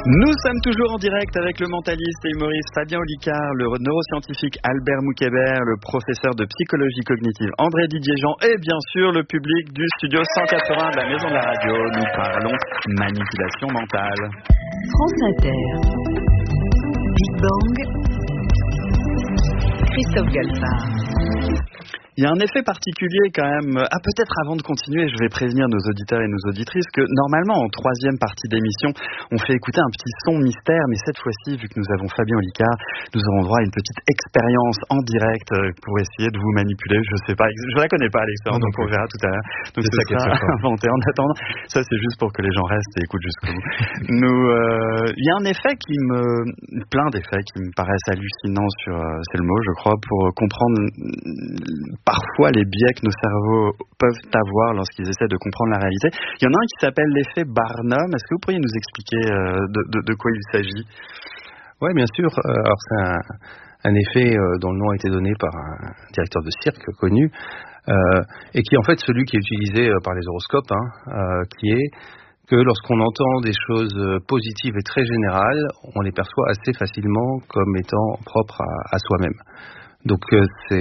Nous sommes toujours en direct avec le mentaliste et humoriste Fabien Olicard, le neuroscientifique Albert Moukébert, le professeur de psychologie cognitive André Didier-Jean et bien sûr le public du studio 180 de la Maison de la Radio. Nous parlons manipulation mentale. France Inter. Big Bang. Christophe Galfard. Il y a un effet particulier quand même. Peut-être avant de continuer, je vais prévenir nos auditeurs et nos auditrices que normalement en troisième partie d'émission, on fait écouter un petit son mystère, mais cette fois-ci, vu que nous avons Fabien Olicard, nous aurons droit à une petite expérience en direct pour essayer de vous manipuler. Je sais pas, je la connais pas l'expérience, donc on verra tout à l'heure. Donc c'est ça qui est inventé. En attendant, ça c'est juste pour que les gens restent et écoutent jusqu'au bout. Il y a un effet plein d'effets qui me paraissent hallucinants c'est le mot, je crois, pour comprendre parfois les biais que nos cerveaux peuvent avoir lorsqu'ils essaient de comprendre la réalité. Il y en a un qui s'appelle l'effet Barnum. Est-ce que vous pourriez nous expliquer de quoi il s'agit ? Oui, bien sûr. Alors c'est un effet dont le nom a été donné par un directeur de cirque connu et qui est en fait celui qui est utilisé par les horoscopes, qui est que lorsqu'on entend des choses positives et très générales, on les perçoit assez facilement comme étant propres à soi-même. Donc ça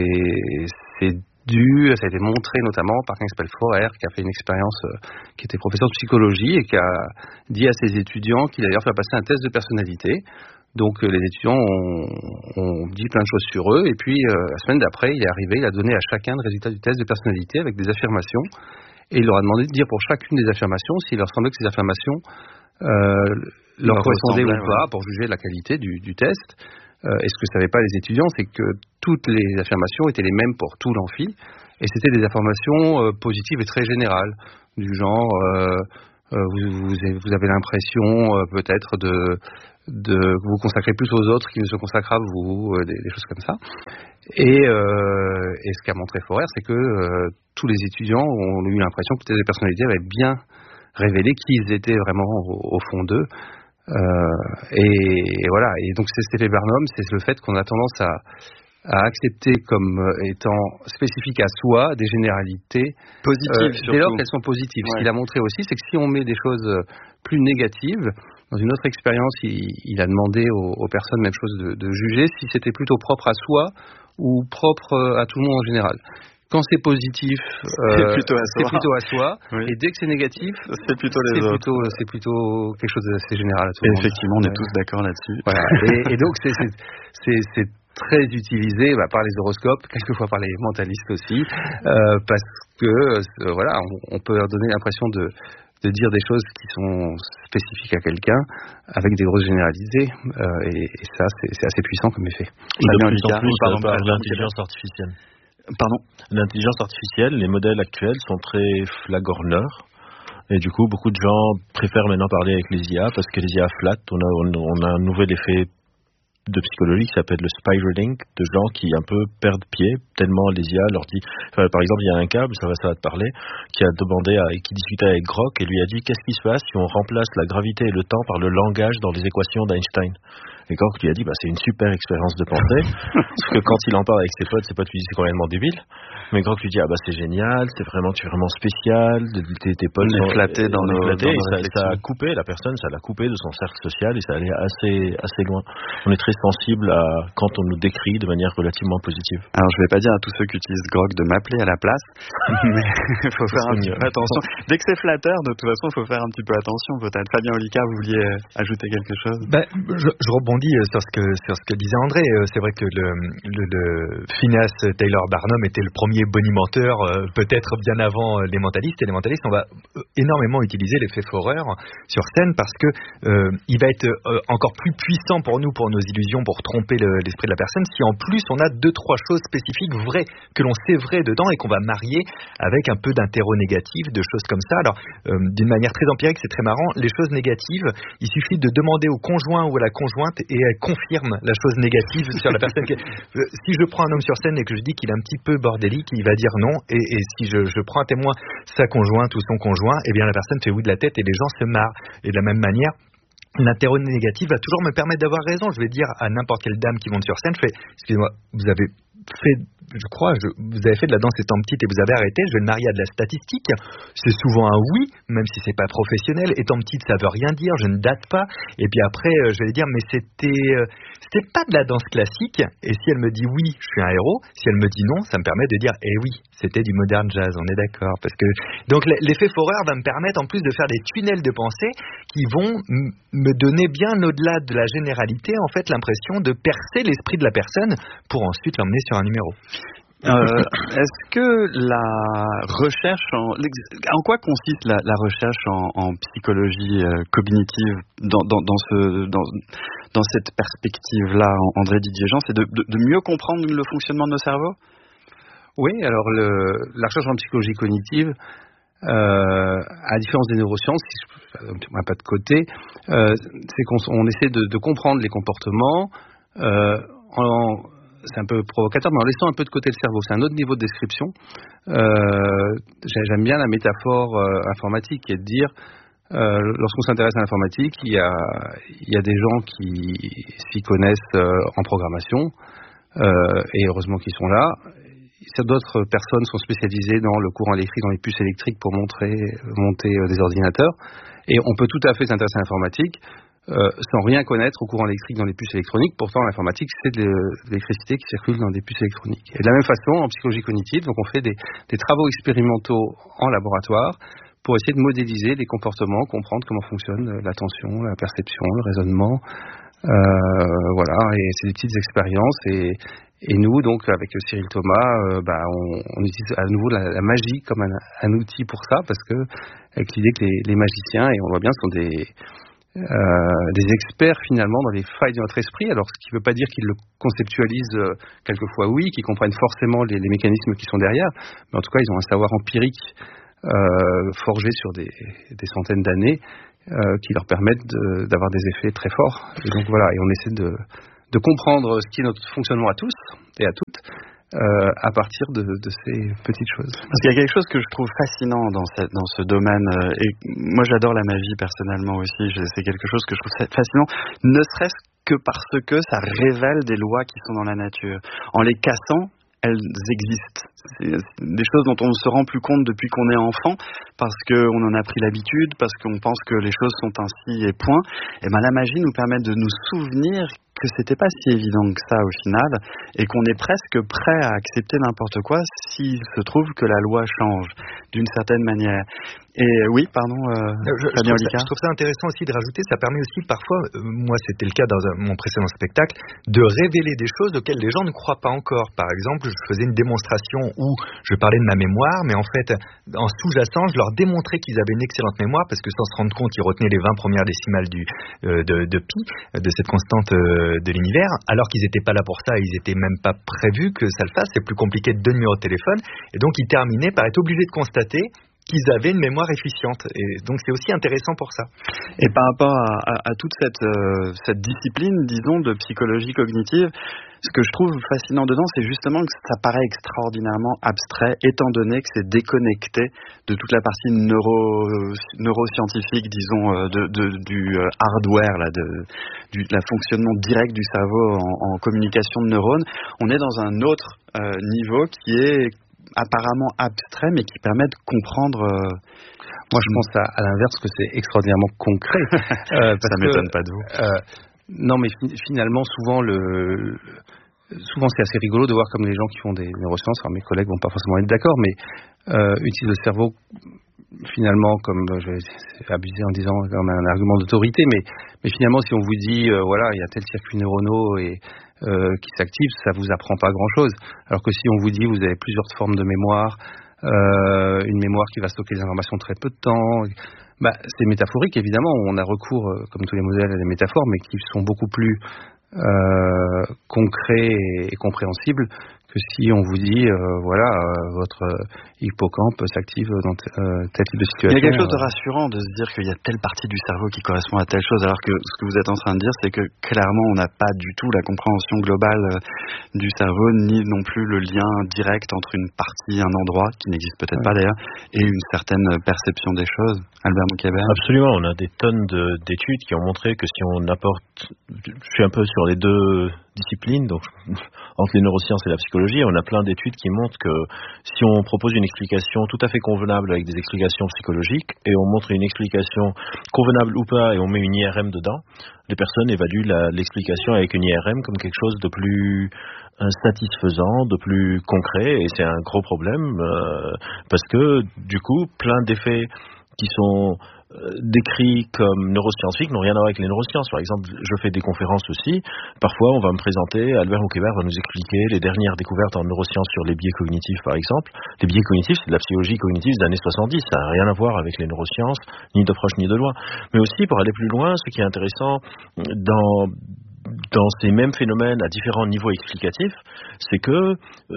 a été montré notamment par quelqu'un qui s'appelle Forer, qui a fait une expérience, qui était professeur de psychologie et qui a dit à ses étudiants qu'il allait leur faire passer un test de personnalité. Donc les étudiants ont dit plein de choses sur eux et puis la semaine d'après, il a donné à chacun le résultat du test de personnalité avec des affirmations et il leur a demandé de dire pour chacune des affirmations s'il leur semblait que ces affirmations leur correspondaient ou pas pour juger la qualité du test. Et ce que ne savaient pas les étudiants, c'est que toutes les affirmations étaient les mêmes pour tout l'amphi, et c'était des affirmations positives et très générales, du genre vous avez l'impression peut-être de vous consacrer plus aux autres qu'ils ne se consacrent à vous, des choses comme ça. Et ce qu'a montré Forer, c'est que tous les étudiants ont eu l'impression que les personnalités avaient bien révélé qui ils étaient vraiment au fond d'eux. Et voilà. Et donc cet effet Barnum, c'est le fait qu'on a tendance à accepter comme étant spécifiques à soi des généralités positives, dès lors qu'elles sont positives. Ouais. Ce qu'il a montré aussi, c'est que si on met des choses plus négatives, dans une autre expérience, il a demandé aux personnes, même chose, de juger si c'était plutôt propre à soi ou propre à tout le monde en général. Quand c'est positif, c'est plutôt à soi. Oui. Et dès que c'est négatif, c'est plutôt les autres. C'est plutôt quelque chose d'assez général à tout le monde. Effectivement, on est tous d'accord là-dessus. Voilà. Et donc c'est très utilisé par les horoscopes, quelquefois par les mentalistes aussi, parce que on peut leur donner l'impression de dire des choses qui sont spécifiques à quelqu'un avec des grosses généralités, et ça c'est assez puissant comme effet. De plus en plus par l'intelligence artificielle. Pardon. L'intelligence artificielle, les modèles actuels sont très flagorneurs. Et du coup, beaucoup de gens préfèrent maintenant parler avec les IA parce que les IA flattent. On a un nouvel effet de psychologie qui s'appelle le spiraling, de gens qui un peu perdent pied tellement les IA leur dit. Par exemple, il y a un câble, ça va te parler, qui a demandé qui discutait avec Grok et lui a dit qu'est-ce qui se passe si on remplace la gravité et le temps par le langage dans les équations d'Einstein. Et Grok lui a dit c'est une super expérience de pensée. Parce que quand il en parle avec ses potes lui disent c'est complètement débile. Mais Grok lui dit c'est génial, tu es vraiment spécial, tes potes sont flattés dans nos ça a coupé la personne, ça l'a coupé de son cercle social et ça allait assez loin. On est très sensible à quand on nous décrit de manière relativement positive. Alors je vais pas dire à tous ceux qui utilisent Grok de m'appeler à la place, mais il faut faire un petit peu attention. Dès que c'est flatteur, de toute façon, il faut faire un petit peu attention peut-être. Fabien Olicard, vous vouliez ajouter quelque chose ? Je rebondis sur ce que disait André. C'est vrai que le Phineas Taylor Barnum était le premier bonimenteur, peut-être bien avant les mentalistes. Et les mentalistes, on va énormément utiliser l'effet Forer sur scène parce que il va être encore plus puissant pour nous, pour nos illusions, pour tromper l'esprit de la personne, si en plus on a 2-3 choses spécifiques vraies, que l'on sait vraies dedans et qu'on va marier avec un peu d'interro négatif, de choses comme ça. Alors, d'une manière très empirique, c'est très marrant, les choses négatives, il suffit de demander au conjoint ou à la conjointe et elle confirme la chose négative sur la personne. Si je prends un homme sur scène et que je dis qu'il est un petit peu bordélique, il va dire non, et si je prends un témoin, sa conjointe ou son conjoint, eh bien la personne fait oui de la tête et les gens se marrent. Et de la même manière, l'interro négatif va toujours me permettre d'avoir raison. Je vais dire à n'importe quelle dame qui monte sur scène, excusez-moi, vous avez fait, je crois, vous avez fait de la danse étant petite et vous avez arrêté. Je vais le marier à de la statistique. C'est souvent un oui, même si c'est pas professionnel. Étant petite, ça veut rien dire. Je ne date pas. Et puis après, je vais dire, mais c'était pas de la danse classique. Et si elle me dit oui, je suis un héros. Si elle me dit non, ça me permet de dire, eh oui, c'était du modern jazz. On est d'accord. Parce que donc l'effet Forer va me permettre en plus de faire des tunnels de pensée qui vont me donner bien au-delà de la généralité, en fait, l'impression de percer l'esprit de la personne pour ensuite l'emmener sur un numéro. Est-ce que la recherche en quoi consiste la recherche en psychologie cognitive dans cette perspective-là, André Didier-Jean, c'est de mieux comprendre le fonctionnement de nos cerveaux? Oui, alors la recherche en psychologie cognitive, à la différence des neurosciences, si je fais un pas de côté, c'est qu'on essaie de comprendre les comportements c'est un peu provocateur, mais en laissant un peu de côté le cerveau. C'est un autre niveau de description. J'aime bien la métaphore informatique, qui est de dire, lorsqu'on s'intéresse à l'informatique, il y a des gens qui s'y connaissent en programmation, et heureusement qu'ils sont là. D'autres personnes sont spécialisées dans le courant électrique, dans les puces électriques pour monter des ordinateurs. Et on peut tout à fait s'intéresser à l'informatique sans rien connaître au courant électrique dans les puces électroniques. Pourtant, l'informatique, c'est de l'électricité qui circule dans des puces électroniques. Et de la même façon, en psychologie cognitive, donc on fait des travaux expérimentaux en laboratoire pour essayer de modéliser les comportements, comprendre comment fonctionne l'attention, la perception, le raisonnement. Voilà, et c'est des petites expériences. Et nous, donc, avec Cyril Thomas, on utilise à nouveau la magie comme un outil pour ça, parce que avec l'idée que les magiciens, et on voit bien, sont des experts finalement dans les failles de notre esprit. Alors, ce qui ne veut pas dire qu'ils le conceptualisent quelquefois, oui, qu'ils comprennent forcément les mécanismes qui sont derrière, mais en tout cas, ils ont un savoir empirique forgé sur des centaines d'années qui leur permettent d'avoir des effets très forts. Et donc voilà, et on essaie de comprendre ce qui est notre fonctionnement à tous et à toutes à partir de ces petites choses. Parce qu'il y a quelque chose que je trouve fascinant dans ce domaine, et moi j'adore la magie personnellement aussi, c'est quelque chose que je trouve fascinant, ne serait-ce que parce que ça révèle des lois qui sont dans la nature. En les cassant, elles existent. C'est des choses dont on ne se rend plus compte depuis qu'on est enfant, parce qu'on en a pris l'habitude, parce qu'on pense que les choses sont ainsi et point. Et la magie nous permet de nous souvenir que c'était pas si évident que ça au final, et qu'on est presque prêt à accepter n'importe quoi s'il se trouve que la loi change d'une certaine manière. Et oui, pardon, je trouve ça intéressant aussi de rajouter, ça permet aussi parfois, moi c'était le cas dans mon précédent spectacle, de révéler des choses auxquelles les gens ne croient pas encore. Par exemple, je faisais une démonstration où je parlais de ma mémoire, mais en fait, en sous-jacent, je leur démontrais qu'ils avaient une excellente mémoire, parce que sans se rendre compte, ils retenaient les 20 premières décimales de pi, de cette constante de l'univers, alors qu'ils n'étaient pas là pour ça, ils n'étaient même pas prévus que ça le fasse, c'est plus compliqué de 2 numéros de téléphone, et donc ils terminaient par être obligés de constater qu'ils avaient une mémoire efficiente. Et donc c'est aussi intéressant pour ça. Et par rapport à toute cette discipline, disons, de psychologie cognitive, ce que je trouve fascinant dedans, c'est justement que ça paraît extraordinairement abstrait, étant donné que c'est déconnecté de toute la partie neuroscientifique, disons, du hardware, là, de la fonctionnement direct du cerveau en communication de neurones. On est dans un autre niveau qui est apparemment abstrait, mais qui permet de comprendre. Moi, je pense à l'inverse, que c'est extraordinairement concret. Ça m'étonne pas de vous. Non, mais finalement, souvent c'est assez rigolo de voir comme les gens qui font des neurosciences, alors mes collègues vont pas forcément être d'accord, mais utilisent le cerveau finalement comme, je vais abuser en disant comme un argument d'autorité, mais finalement, si on vous dit voilà, il y a tel circuit neuronaux et qui s'active, ça vous apprend pas grand-chose. Alors que si on vous dit vous avez plusieurs formes de mémoire, une mémoire qui va stocker les informations très peu de temps, c'est métaphorique évidemment. On a recours, comme tous les modèles, à des métaphores, mais qui sont beaucoup plus concrets et compréhensibles que si on vous dit votre hippocampe s'active dans tel type de situation. Il y a quelque chose de rassurant de se dire qu'il y a telle partie du cerveau qui correspond à telle chose, alors que ce que vous êtes en train de dire, c'est que clairement on n'a pas du tout la compréhension globale du cerveau, ni non plus le lien direct entre une partie, un endroit qui n'existe peut-être pas d'ailleurs, et une certaine perception des choses. Albert Moukébert. Absolument, on a des tonnes d'études qui ont montré que si on apporte, je suis un peu sur les deux disciplines, donc entre les neurosciences et la psychologie, on a plein d'études qui montrent que si on propose une explication tout à fait convenable avec des explications psychologiques et on montre une explication convenable ou pas et on met une IRM dedans, les personnes évaluent l'explication avec une IRM comme quelque chose de plus satisfaisant, de plus concret, et c'est un gros problème parce que du coup plein d'effets qui sont décrits comme neuroscientifiques n'ont rien à voir avec les neurosciences. Par exemple, je fais des conférences aussi. Parfois, on va me présenter, Albert Houkébert va nous expliquer les dernières découvertes en neurosciences sur les biais cognitifs, par exemple. Les biais cognitifs, c'est de la psychologie cognitive des années 70. Ça n'a rien à voir avec les neurosciences, ni de proche ni de loin. Mais aussi, pour aller plus loin, ce qui est intéressant dans ces mêmes phénomènes à différents niveaux explicatifs, c'est que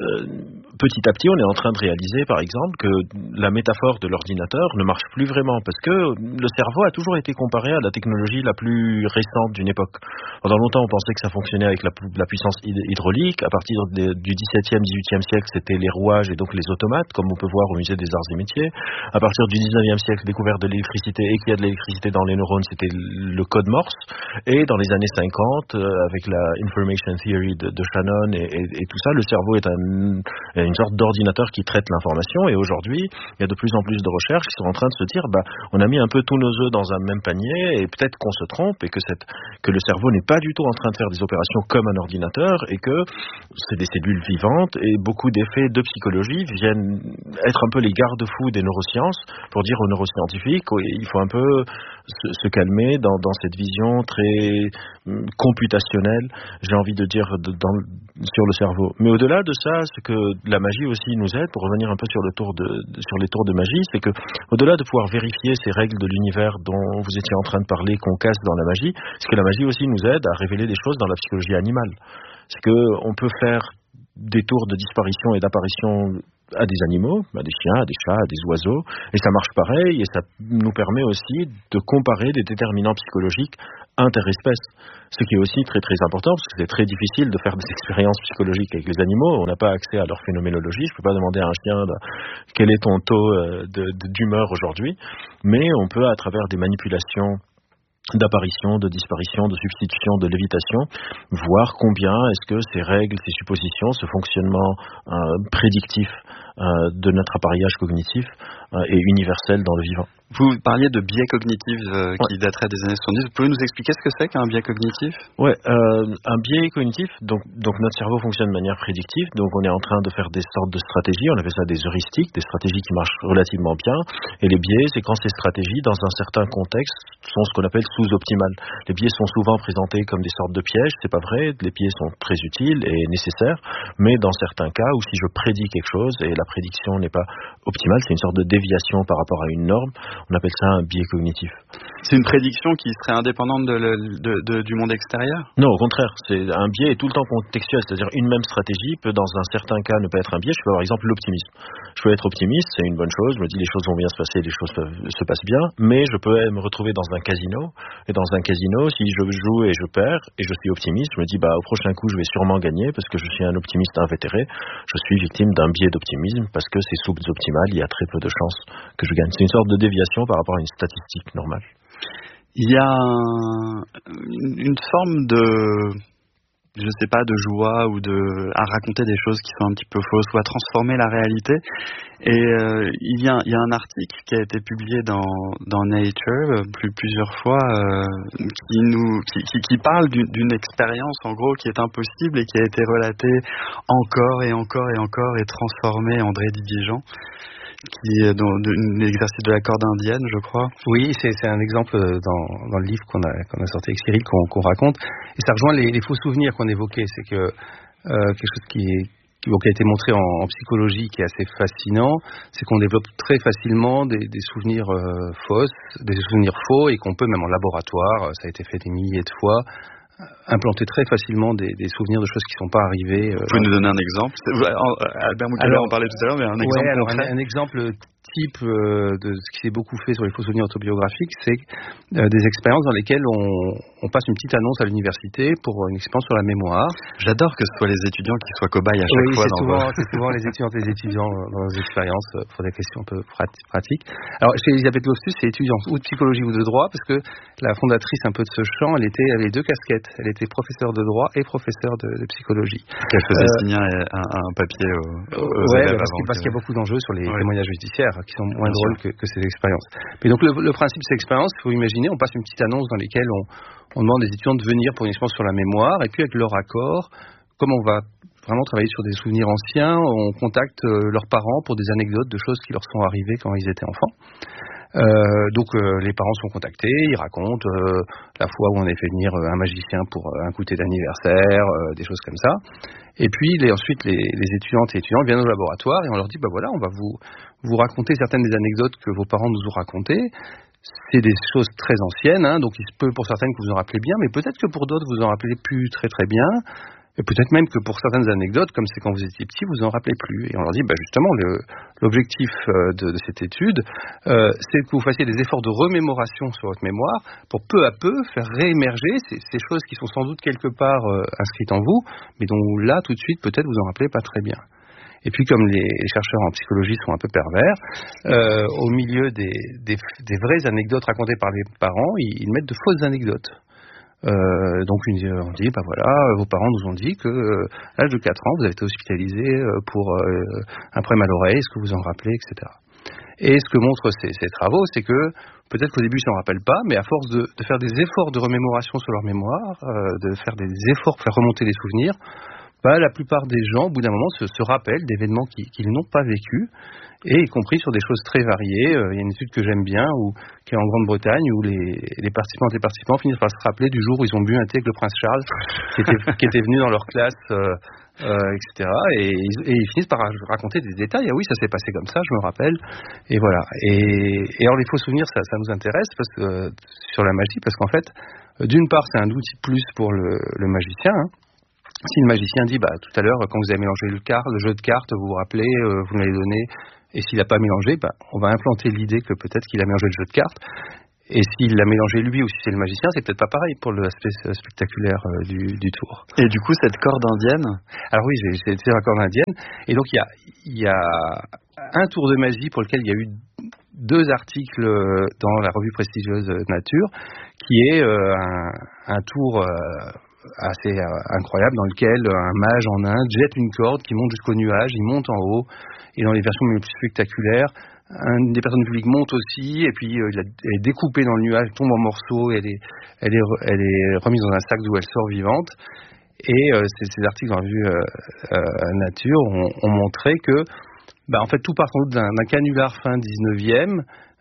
petit à petit, on est en train de réaliser, par exemple, que la métaphore de l'ordinateur ne marche plus vraiment, parce que le cerveau a toujours été comparé à la technologie la plus récente d'une époque. Pendant longtemps, on pensait que ça fonctionnait avec la puissance hydraulique. À partir du XVIIe, XVIIIe siècle, c'était les rouages et donc les automates, comme on peut voir au musée des arts et métiers. À partir du XIXe siècle, découverte de l'électricité et qu'il y a de l'électricité dans les neurones, c'était le code Morse. Et dans les années 50, avec la Information Theory de Shannon et tout ça, le cerveau est une sorte d'ordinateur qui traite l'information, et aujourd'hui, il y a de plus en plus de recherches qui sont en train de se dire, on a mis un peu tous nos œufs dans un même panier, et peut-être qu'on se trompe, et que le cerveau n'est pas du tout en train de faire des opérations comme un ordinateur, et que c'est des cellules vivantes, et beaucoup d'effets de psychologie viennent être un peu les garde-fous des neurosciences, pour dire aux neuroscientifiques, il faut un peu se calmer dans cette vision très computationnelle, j'ai envie de dire, sur le cerveau. Mais au-delà de ça, ce que la magie aussi nous aide, pour revenir un peu sur les tours de magie, c'est que au-delà de pouvoir vérifier ces règles de l'univers dont vous étiez en train de parler, qu'on casse dans la magie, c'est que la magie aussi nous aide à révéler des choses dans la psychologie animale. C'est qu'on peut faire des tours de disparition et d'apparition à des animaux, à des chiens, à des chats, à des oiseaux, et ça marche pareil, et ça nous permet aussi de comparer des déterminants psychologiques interespèces, ce qui est aussi très très important, parce que c'est très difficile de faire des expériences psychologiques avec les animaux, on n'a pas accès à leur phénoménologie, je ne peux pas demander à un chien quel est ton taux d'humeur aujourd'hui, mais on peut, à travers des manipulations d'apparition, de disparition, de substitution, de lévitation, voir combien est-ce que ces règles, ces suppositions, ce fonctionnement prédictif de notre appareillage cognitif est universel dans le vivant. Vous parliez de biais cognitifs qui dateraient des années 70. Vous pouvez nous expliquer ce que c'est qu'un biais cognitif ? Ouais, un biais cognitif, donc notre cerveau fonctionne de manière prédictive, donc on est en train de faire des sortes de stratégies, on appelle ça des heuristiques, des stratégies qui marchent relativement bien, et les biais, c'est quand ces stratégies, dans un certain contexte, sont ce qu'on appelle sous-optimales. Les biais sont souvent présentés comme des sortes de pièges, c'est pas vrai, les biais sont très utiles et nécessaires, mais dans certains cas où si je prédis quelque chose et la prédiction n'est pas optimale, c'est une sorte de déviation par rapport à une norme, on appelle ça un biais cognitif. C'est une prédiction qui serait indépendante du monde extérieur ? Non, au contraire. Un biais est tout le temps contextuel. C'est-à-dire une même stratégie peut, dans un certain cas, ne pas être un biais. Je peux, par exemple, l'optimisme. Je peux être optimiste, c'est une bonne chose. Je me dis les choses vont bien se passer, les choses se passent bien. Mais je peux me retrouver dans un casino. Et dans un casino, si je joue et je perds, et je suis optimiste, je me dis au prochain coup, je vais sûrement gagner parce que je suis un optimiste invétéré. Je suis victime d'un biais d'optimisme parce que c'est sous-optimal. Il y a très peu de chances que je gagne. C'est une sorte de déviation par rapport à une statistique normale. Il y a une forme de joie ou à raconter des choses qui sont un petit peu fausses ou à transformer la réalité. Et il y a un article qui a été publié dans Nature plusieurs fois qui parle d'une expérience en gros qui est impossible et qui a été relatée encore et encore et encore et transformée. André Didier-Jean, qui est dans l'exercice de la corde indienne, je crois. Oui, c'est un exemple dans le livre qu'on a sorti avec Cyril, qu'on raconte. Et ça rejoint les faux souvenirs qu'on évoquait. C'est que quelque chose qui a été montré en psychologie, qui est assez fascinant, c'est qu'on développe très facilement des souvenirs des souvenirs faux, et qu'on peut, même en laboratoire, ça a été fait des milliers de fois, implanter très facilement des souvenirs de choses qui ne sont pas arrivées. Vous pouvez nous donner un exemple ? Albert Houkébert en parlait tout à l'heure, mais un exemple concret. Un exemple type de ce qui s'est beaucoup fait sur les faux souvenirs autobiographiques, c'est des expériences dans lesquelles on passe une petite annonce à l'université pour une expérience sur la mémoire. J'adore que ce soit les étudiants qui soient cobayes à chaque fois. C'est souvent les étudiantes et les étudiants dans nos expériences pour des questions un peu pratiques. Alors, chez Elisabeth Loftus, c'est étudiante ou de psychologie ou de droit, parce que la fondatrice un peu de ce champ, elle avait deux casquettes. Elle était professeure de droit et professeure de psychologie. Elle faisait signer un papier aux élèves parce qu'il y a beaucoup d'enjeux sur les témoignages judiciaires qui sont moins drôles que ces expériences. Mais donc le principe de ces expériences, il faut imaginer, on passe une petite annonce dans laquelle on demande aux étudiants de venir pour une expérience sur la mémoire, et puis avec leur accord, comme on va vraiment travailler sur des souvenirs anciens, on contacte leurs parents pour des anecdotes de choses qui leur sont arrivées quand ils étaient enfants. Donc les parents sont contactés, ils racontent la fois où on a fait venir un magicien pour un goûter d'anniversaire, des choses comme ça. Et puis ensuite les étudiantes et étudiants viennent au laboratoire et on leur dit voilà, on va vous raconter certaines des anecdotes que vos parents nous ont racontées. C'est des choses très anciennes, donc il se peut pour certaines que vous en rappelez bien, mais peut-être que pour d'autres vous en rappelez plus très très bien. Et peut-être même que pour certaines anecdotes, comme c'est quand vous étiez petit, vous en rappelez plus. Et on leur dit, justement, l'objectif de cette étude, c'est que vous fassiez des efforts de remémoration sur votre mémoire pour peu à peu faire réémerger ces choses qui sont sans doute quelque part inscrites en vous, mais dont là, tout de suite, peut-être vous en rappelez pas très bien. Et puis, comme les chercheurs en psychologie sont un peu pervers, au milieu des vraies anecdotes racontées par les parents, ils mettent de fausses anecdotes. Donc on dit vos parents nous ont dit que à l'âge de 4 ans vous avez été hospitalisé pour un problème à l'oreille, est-ce que vous en rappelez, etc. Et ce que montrent ces travaux, c'est que peut-être qu'au début ils s'en rappellent pas, mais à force de faire des efforts de remémoration sur leur mémoire, de faire des efforts pour faire remonter les souvenirs, la plupart des gens, au bout d'un moment, se rappellent d'événements qu'ils n'ont pas vécus, et y compris sur des choses très variées. Il y a une étude que j'aime bien, qui est en Grande-Bretagne, où les participantes et participants finissent par se rappeler du jour où ils ont bu un thé avec le prince Charles, qui était venu dans leur classe, etc. Et ils finissent par raconter des détails. Ah oui, ça s'est passé comme ça, je me rappelle. Et voilà. Et alors les faux souvenirs, ça nous intéresse sur la magie, parce qu'en fait, d'une part, c'est un outil de plus pour le magicien. Si le magicien dit, tout à l'heure, quand vous avez mélangé le jeu de cartes, vous vous rappelez, vous me l'avez donné, et s'il n'a pas mélangé, on va implanter l'idée que peut-être qu'il a mélangé le jeu de cartes. Et s'il l'a mélangé lui, ou si c'est le magicien, c'est peut-être pas pareil pour l'aspect spectaculaire du tour. Et du coup, cette corde indienne? Alors oui, j'ai été la corde indienne. Et donc, il y a un tour de magie pour lequel il y a eu 2 articles dans la revue prestigieuse Nature, qui est un tour assez incroyable dans lequel un mage en Inde jette une corde qui monte jusqu'au nuage, il monte en haut, et dans les versions les plus spectaculaires, une des personnes publiques monte aussi, et puis elle est découpée dans le nuage, tombe en morceaux, et elle est remise dans un sac d'où elle sort vivante. Et ces articles dans la revue Nature ont montré que en fait tout part sans doute d'un canular fin 19e,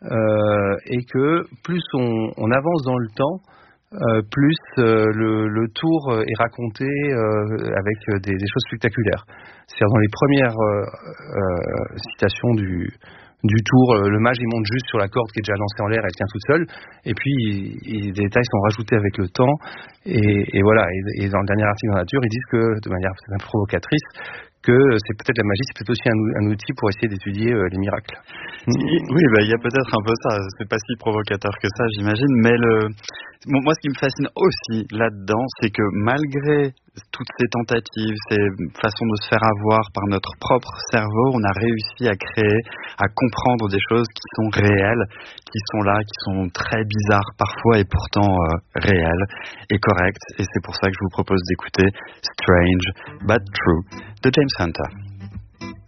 et que plus on avance dans le temps, plus le tour est raconté avec des choses spectaculaires. C'est-à-dire dans les premières citations du tour, le mage il monte juste sur la corde qui est déjà lancée en l'air, elle tient toute seule, et puis les détails sont rajoutés avec le temps, et voilà. Et dans le dernier article dans Nature, ils disent que, de manière un peu provocatrice, que c'est peut-être la magie, c'est peut-être aussi un outil pour essayer d'étudier les miracles. Oui, il y a peut-être un peu ça. C'est pas si provocateur que ça, j'imagine. Mais moi, ce qui me fascine aussi là-dedans, c'est que malgré toutes ces tentatives, ces façons de se faire avoir par notre propre cerveau, on a réussi à créer, à comprendre des choses qui sont réelles, qui sont là, qui sont très bizarres parfois et pourtant réelles et correctes. Et c'est pour ça que je vous propose d'écouter Strange but True de James Hunter.